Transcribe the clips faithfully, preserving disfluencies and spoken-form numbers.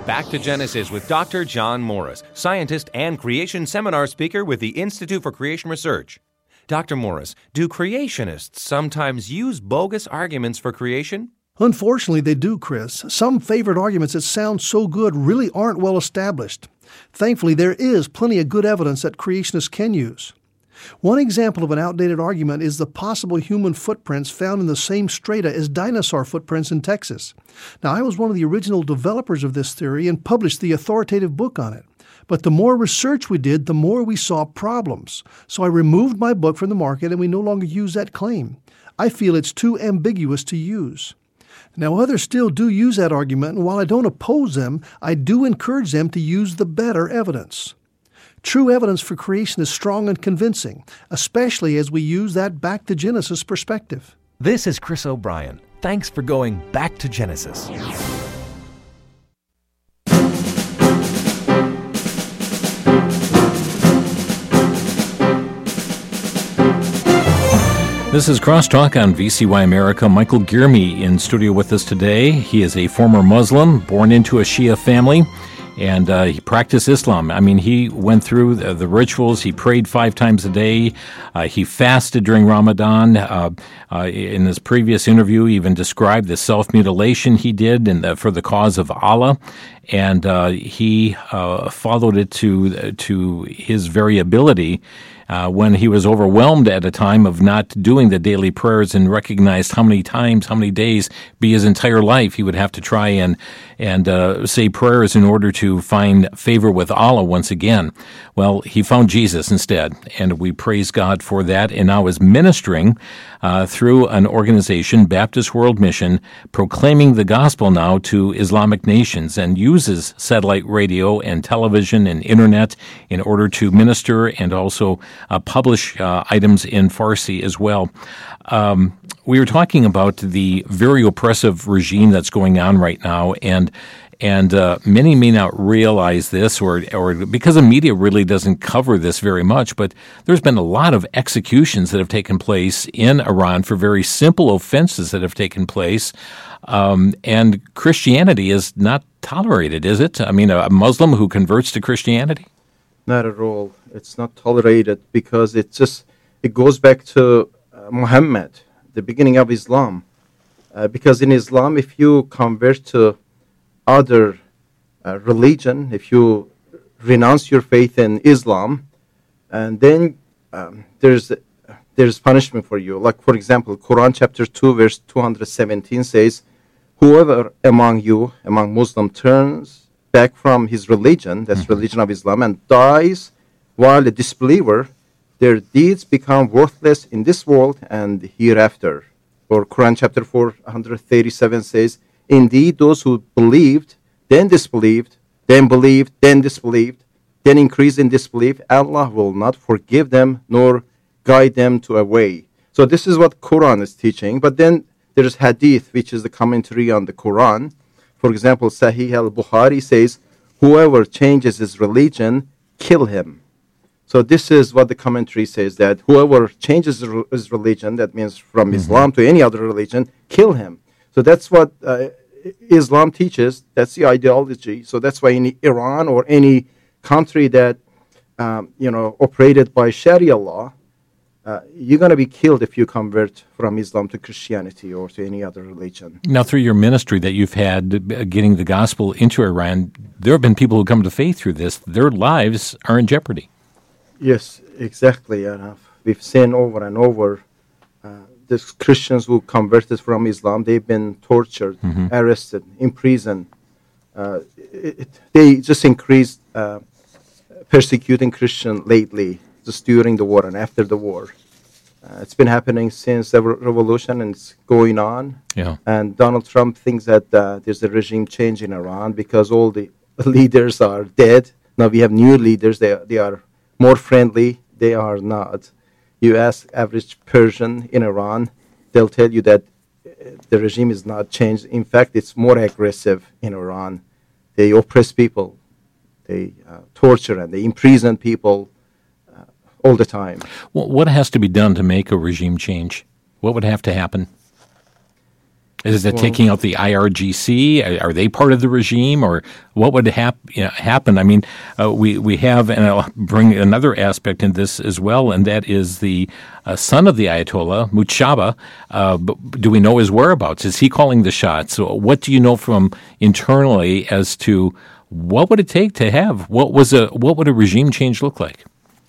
Back to Genesis with Doctor John Morris, scientist and creation seminar speaker with the Institute for Creation Research. Doctor Morris, do creationists sometimes use bogus arguments for creation? Unfortunately, they do, Chris. Some favorite arguments that sound so good really aren't well established. Thankfully, there is plenty of good evidence that creationists can use. One example of an outdated argument is the possible human footprints found in the same strata as dinosaur footprints in Texas. Now, I was one of the original developers of this theory and published the authoritative book on it. But the more research we did, the more we saw problems. So I removed my book from the market and we no longer use that claim. I feel it's too ambiguous to use. Now, others still do use that argument, and while I don't oppose them, I do encourage them to use the better evidence. True evidence for creation is strong and convincing, especially as we use that back to Genesis perspective. This is Chris O'Brien. Thanks for going back to Genesis. This is Crosstalk on V C Y America. Michael Gierme in studio with us today. He is a former Muslim, born into a Shia family, and uh, he practiced Islam. I mean, he went through the, the rituals. He prayed five times a day. Uh, he fasted during Ramadan. Uh, uh, in his previous interview, he even described the self-mutilation he did in the, for the cause of Allah. And uh, he uh, followed it to, to his very ability. Uh, when he was overwhelmed at a time of not doing the daily prayers and recognized how many times, how many days, be his entire life, he would have to try and and uh, say prayers in order to find favor with Allah once again. Well, he found Jesus instead, and we praise God for that, and now is ministering uh, through an organization, Baptist World Mission, proclaiming the gospel now to Islamic nations, and uses satellite radio and television and internet in order to minister and also Uh, publish uh, items in Farsi as well. Um, we were talking about the very oppressive regime that's going on right now, and and uh, many may not realize this, or or because the media really doesn't cover this very much. But there's been a lot of executions that have taken place in Iran for very simple offenses that have taken place, um, and Christianity is not tolerated, is it? I mean, a Muslim who converts to Christianity. Not at all. It's not tolerated because it just it goes back to uh, Muhammad, the beginning of Islam. Uh, because in Islam, if you convert to other uh, religion, if you renounce your faith in Islam, and then um, there's there's punishment for you. Like, for example, Quran chapter two, verse two hundred seventeen says, "Whoever among you, among Muslim, turns back from his religion," that's mm-hmm. religion of Islam, "and dies while a disbeliever, their deeds become worthless in this world and hereafter." Or Quran chapter four hundred thirty-seven says, "Indeed, those who believed, then disbelieved, then believed, then disbelieved, then increased in disbelief, Allah will not forgive them nor guide them to a way." So this is what Quran is teaching. But then there's Hadith, which is the commentary on the Quran. For example, Sahih al-Bukhari says, "Whoever changes his religion, kill him." So this is what the commentary says, that whoever changes his religion, that means from mm-hmm. Islam to any other religion, kill him. So that's what uh, Islam teaches. That's the ideology. So that's why in Iran or any country that, um, you know, operated by Sharia law, uh, you're going to be killed if you convert from Islam to Christianity or to any other religion. Now, through your ministry that you've had uh, getting the gospel into Iran, there have been people who come to faith through this. Their lives are in jeopardy. Yes, exactly. Uh, we've seen over and over uh, these Christians who converted from Islam, they've been tortured, mm-hmm. arrested, imprisoned. Uh, it, it, they just increased uh, persecuting Christians lately, just during the war and after the war. Uh, it's been happening since the re- revolution, and it's going on. Yeah. And Donald Trump thinks that uh, there's a regime change in Iran because all the leaders are dead. Now we have new leaders. They they are more friendly. They are not. You ask average Persian in Iran, they'll tell you that the regime is not changed. In fact, it's more aggressive in Iran. They oppress people. They uh, torture and they imprison people uh, all the time. Well, what has to be done to make a regime change? What would have to happen? Is it Well- taking out the I R G C? Are, are they part of the regime, or what would hap- you know, happen? I mean, uh, we we have, and I'll bring another aspect in this as well, and that is the uh, son of the Ayatollah, Mujtaba. Uh, b- do we know his whereabouts? Is he calling the shots? So what do you know from internally as to what would it take to have what was a what would a regime change look like?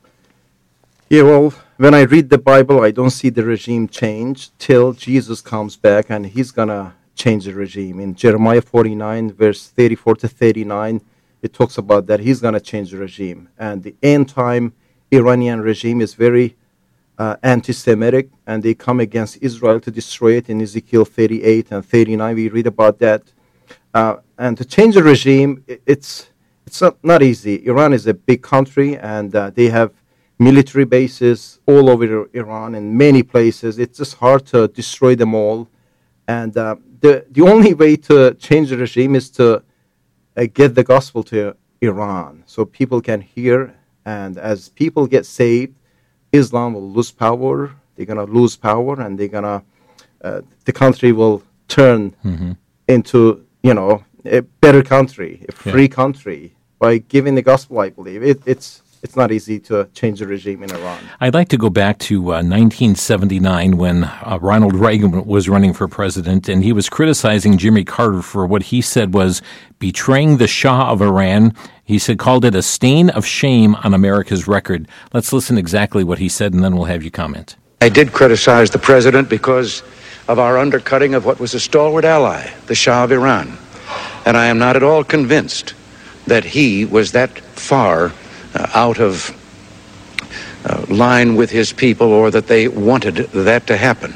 Yeah, well, when I read the Bible, I don't see the regime change till Jesus comes back and he's going to change the regime. In Jeremiah forty-nine, verse thirty-four to thirty-nine, it talks about that he's going to change the regime. And the end-time Iranian regime is very uh, anti-Semitic, and they come against Israel to destroy it. In Ezekiel thirty-eight and thirty-nine, we read about that. Uh, and to change the regime, i- it's it's not, not easy. Iran is a big country, and uh, they have military bases all over Iran in many places. It's just hard to destroy them all. And uh, the the only way to change the regime is to uh, get the gospel to Iran, so people can hear. And as people get saved, Islam will lose power. They're gonna lose power, and they're gonna uh, the country will turn Mm-hmm. into, you know, a better country, a Yeah. free country, by giving the gospel. I believe it, it's it's not easy to change the regime in Iran. I'd like to go back to uh, nineteen seventy-nine when uh, Ronald Reagan was running for president, and he was criticizing Jimmy Carter for what he said was betraying the Shah of Iran. He said, called it a stain of shame on America's record. Let's listen exactly what he said, and then we'll have you comment. I did criticize the president because of our undercutting of what was a stalwart ally, the Shah of Iran. And I am not at all convinced that he was that far uh, out of uh, line with his people, or that they wanted that to happen.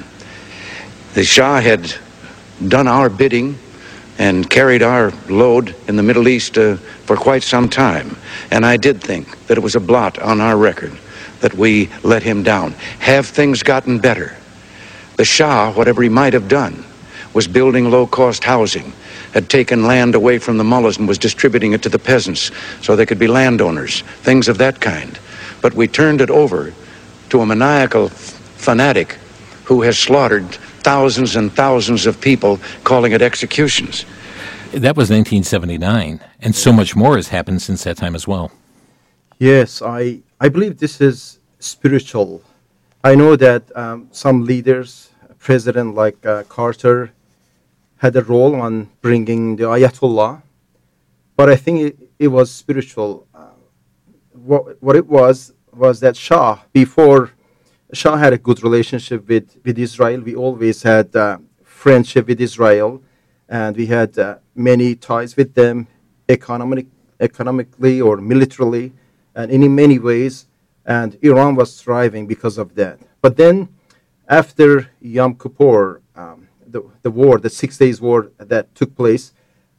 The Shah had done our bidding and carried our load in the Middle East uh, for quite some time. And I did think that it was a blot on our record that we let him down. Have things gotten better? The Shah, whatever he might have done, was building low-cost housing, had taken land away from the mullahs and was distributing it to the peasants so they could be landowners, things of that kind. But we turned it over to a maniacal fanatic who has slaughtered thousands and thousands of people, calling it executions. That was nineteen seventy-nine, and so much more has happened since that time as well. Yes, I, I believe this is spiritual. I know that um, some leaders, president like uh, Carter, had a role on bringing the Ayatollah, but I think it, it was spiritual. Uh, what, what it was was that Shah, before Shah had a good relationship with, with Israel, we always had uh, friendship with Israel, and we had uh, many ties with them, economic, economically or militarily, and in many ways, and Iran was thriving because of that. But then, after Yom Kippur, um, the, the war, the Six Days War that took place,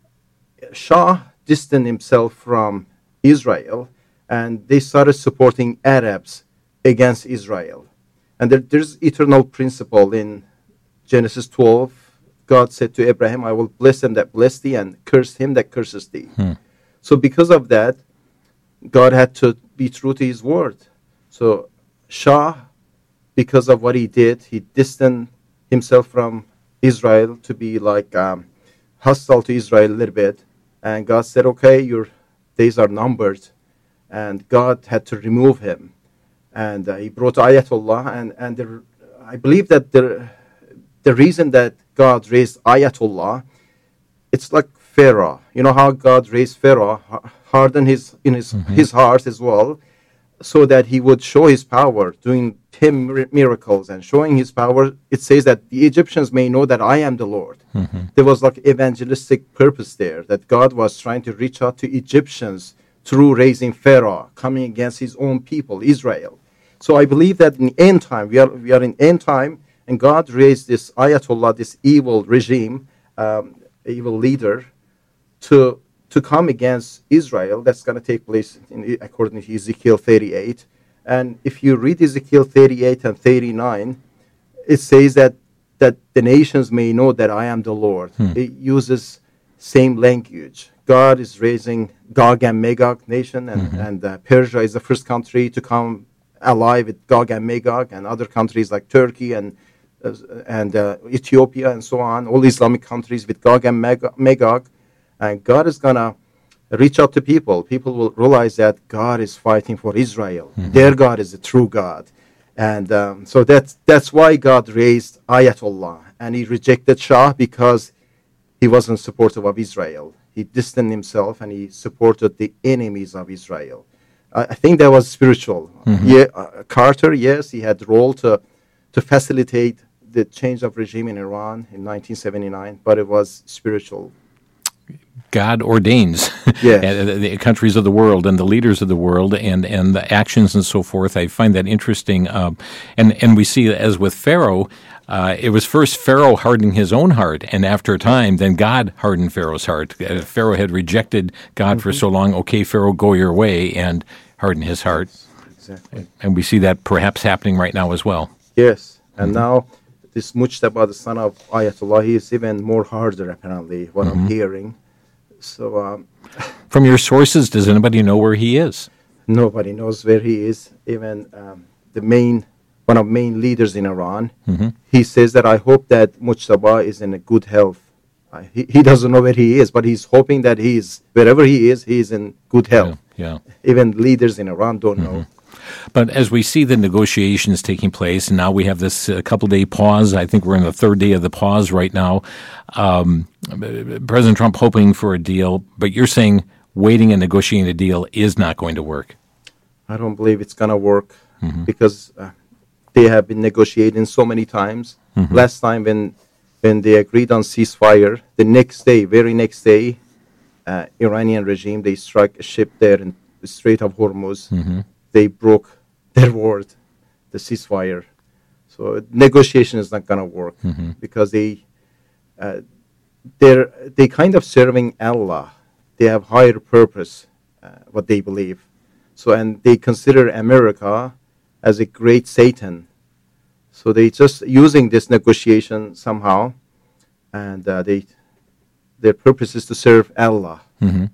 Shah distanced himself from Israel, and they started supporting Arabs against Israel. And there, there's eternal principle in Genesis twelve. God said to Abraham, I will bless them that bless thee, and curse him that curses thee. Hmm. So because of that, God had to be true to his word. So Shah, because of what he did, he distanced himself from Israel to be like um, hostile to Israel a little bit. And God said, okay, your days are numbered. And God had to remove him. And uh, he brought Ayatollah. And, and the, I believe that the, the reason that God raised Ayatollah, it's like Pharaoh. You know how God raised Pharaoh, hardened his, in his, mm-hmm. his heart as well, so that he would show his power, doing ten miracles and showing his power. It says that the Egyptians may know that I am the Lord. Mm-hmm. There was like evangelistic purpose there, that God was trying to reach out to Egyptians through raising Pharaoh, coming against his own people, Israel. So I believe that in end time, we are, we are in end time, and God raised this Ayatollah, this evil regime, um, evil leader, to to come against Israel. That's going to take place in, according to Ezekiel thirty-eight. And if you read Ezekiel thirty-eight and thirty-nine, it says that, that the nations may know that I am the Lord. Hmm. It uses same language. God is raising Gog and Magog nation, and, mm-hmm. and uh, Persia is the first country to come ally with Gog and Magog, and other countries like Turkey and and uh, Ethiopia and so on, all Islamic countries with Gog and Mag- Magog. And God is going to reach out to people. People will realize that God is fighting for Israel. Mm-hmm. Their God is the true God. And um, so that's, that's why God raised Ayatollah. And he rejected Shah because he wasn't supportive of Israel. He distanced himself and he supported the enemies of Israel. I, I think that was spiritual. Mm-hmm. Yeah, uh, Carter, yes, he had a role to, to facilitate the change of regime in Iran in nineteen seventy-nine, but it was spiritual. God ordains yes. the countries of the world and the leaders of the world and, and the actions and so forth. I find that interesting. Uh, and, and we see, as with Pharaoh, uh, it was first Pharaoh hardening his own heart, and after a time, then God hardened Pharaoh's heart. Uh, Pharaoh had rejected God mm-hmm. for so long. Okay, Pharaoh, go your way, and harden his heart. Yes, exactly. And we see that perhaps happening right now as well. Yes, and mm-hmm. now this Mujtaba, the son of Ayatollah, he is even more harder, apparently, what mm-hmm. I'm hearing. So, um, from your sources, does anybody know where he is? Nobody knows where he is. Even um, the main, one of the main leaders in Iran, mm-hmm. he says that I hope that Mujtaba is in a good health. Uh, he, he doesn't know where he is, but he's hoping that he's, wherever he is, he's in good health. Yeah, yeah. Even leaders in Iran don't mm-hmm. know. But as we see the negotiations taking place, and now we have this uh, couple-day pause, I think we're in the third day of the pause right now, um, President Trump hoping for a deal, but you're saying waiting and negotiating a deal is not going to work. I don't believe it's going to work mm-hmm. because uh, they have been negotiating so many times. Mm-hmm. Last time when when they agreed on ceasefire, the next day, very next day, uh, Iranian regime, they struck a ship there in the Strait of Hormuz. Mm-hmm. They broke their word, the ceasefire. So negotiation is not going to work mm-hmm. because they, uh, they're they kind of serving Allah. They have higher purpose, uh, what they believe. So and they consider America as a great Satan. So they just using this negotiation somehow, and uh, they their purpose is to serve Allah. Mm-hmm.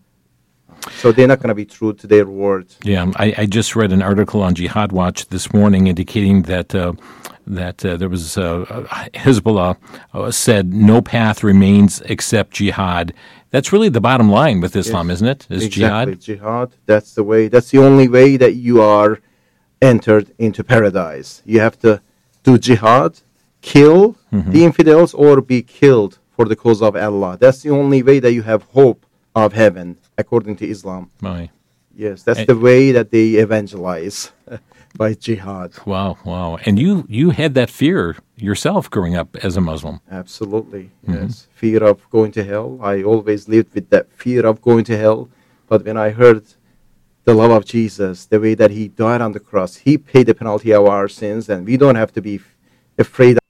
So they're not going to be true to their word. Yeah, I, I just read an article on Jihad Watch this morning indicating that uh, that uh, there was uh, Hezbollah uh, said no path remains except jihad. That's really the bottom line with Islam, yes, isn't it? Is exactly. jihad? Jihad. That's the way. That's the only way that you are entered into paradise. You have to do jihad, kill mm-hmm. the infidels, or be killed for the cause of Allah. That's the only way that you have hope of heaven, according to Islam. Right. Yes, that's and the way that they evangelize by jihad. Wow, wow. And you, you had that fear yourself growing up as a Muslim. Absolutely, mm-hmm. yes. Fear of going to hell. I always lived with that fear of going to hell. But when I heard the love of Jesus, the way that he died on the cross, he paid the penalty of our sins, and we don't have to be f- afraid